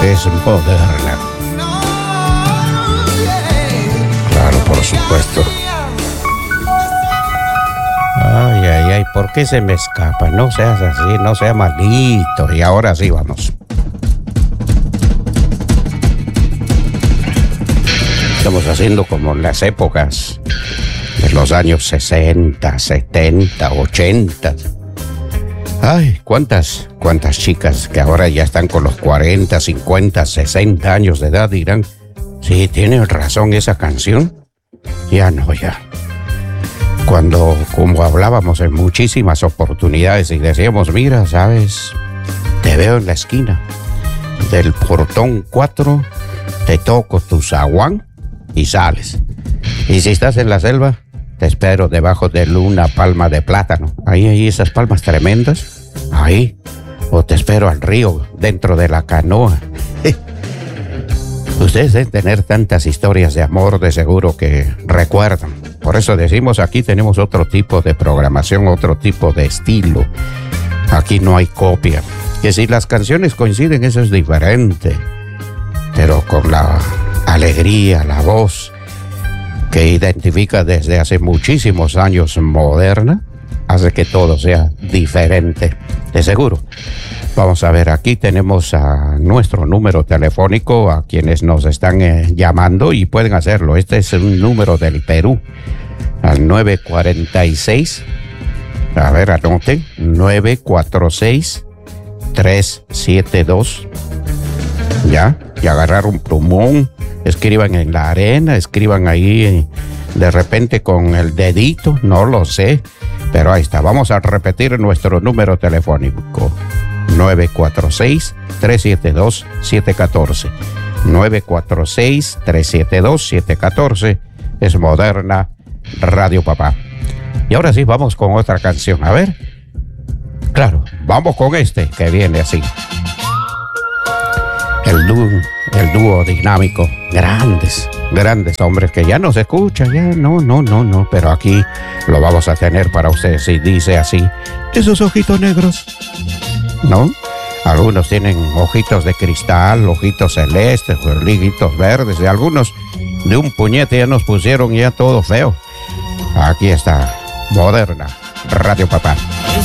es Moderna. Claro, por supuesto. Ay, ay, ay, ¿por qué se me escapa? No seas así, no seas malito. Y ahora sí, vamos. Estamos haciendo como en las épocas de los años 60, 70, 80. Ay, cuántas chicas que ahora ya están con los 40, 50, 60 años de edad dirán, sí, tiene razón esa canción. Ya no, ya. Cuando, como hablábamos en muchísimas oportunidades y decíamos, mira, sabes, te veo en la esquina del portón 4, te toco tu zaguán y sales. Y si estás en la selva, te espero debajo de una palma de plátano. Ahí esas palmas tremendas. Ahí. O te espero al río, dentro de la canoa. Ustedes deben tener tantas historias de amor, de seguro que recuerdan. Por eso decimos, aquí tenemos otro tipo de programación, otro tipo de estilo. Aquí no hay copia. Que si las canciones coinciden, eso es diferente. Pero con la alegría, la voz que identifica desde hace muchísimos años Moderna, hace que todo sea diferente, de seguro. Vamos a ver, aquí tenemos a nuestro número telefónico, a quienes nos están llamando y pueden hacerlo. Este es un número del Perú, al 946, a ver, anoten, 946-372, ya, y agarrar un plumón, escriban en la arena, escriban ahí de repente con el dedito, no lo sé, pero ahí está. Vamos a repetir nuestro número telefónico, 946-372-714. 946-372-714 es Moderna Radio Papá. Y ahora sí, vamos con otra canción. A ver, claro, vamos con este que viene así. El dúo dinámico, grandes hombres que ya no se escuchan, ya no, pero aquí lo vamos a tener para ustedes. Y dice así, esos ojitos negros, ¿no? Algunos tienen ojitos de cristal, ojitos celestes, ojitos verdes, y algunos de un puñete ya nos pusieron ya todo feo. Aquí está Moderna Radio Papá.